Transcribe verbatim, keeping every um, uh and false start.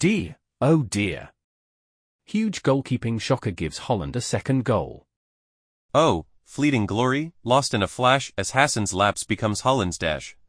Dear, oh dear. Huge goalkeeping shocker gives Holland a second goal. Oh, fleeting glory, lost in a flash as Hassan's lapse becomes Holland's dash.